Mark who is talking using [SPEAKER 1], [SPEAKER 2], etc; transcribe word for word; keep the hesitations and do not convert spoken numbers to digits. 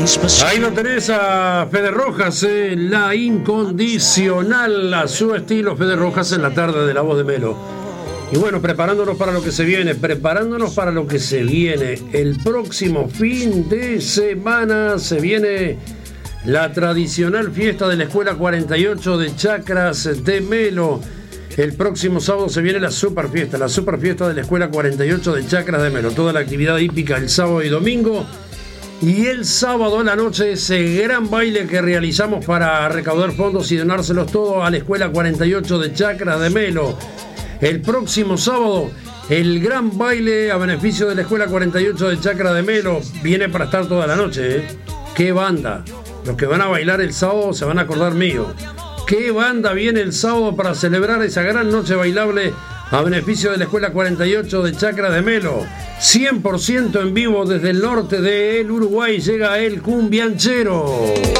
[SPEAKER 1] Ahí lo tenés a Fede Rojas, eh, la incondicional, a su estilo Fede Rojas en la tarde de La Voz de Melo. Y bueno, preparándonos para lo que se viene, preparándonos para lo que se viene. El próximo fin de semana se viene la tradicional fiesta de la Escuela cuarenta y ocho de Chacras de Melo. El próximo sábado se viene la super fiesta, la super fiesta de la Escuela cuarenta y ocho de Chacras de Melo. Toda la actividad hípica el sábado y domingo. Y el sábado a la noche ese gran baile que realizamos para recaudar fondos y donárselos todos a la Escuela cuarenta y ocho de Chacras de Melo. El próximo sábado el gran baile a beneficio de la Escuela cuarenta y ocho de Chacras de Melo. Viene para estar toda la noche, ¿eh? ¡Qué banda! Los que van a bailar el sábado se van a acordar mío. ¡Qué banda viene el sábado para celebrar esa gran noche bailable a beneficio de la Escuela cuarenta y ocho de Chacras de Melo! cien por ciento en vivo desde el norte del Uruguay llega el cumbianchero.